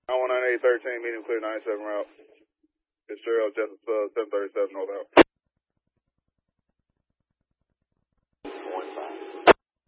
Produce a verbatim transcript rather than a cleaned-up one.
nine one nine eight thirteen, medium clear ninety-seven route. Fitzgerald, Jessup, uh, seven thirty-seven, north out.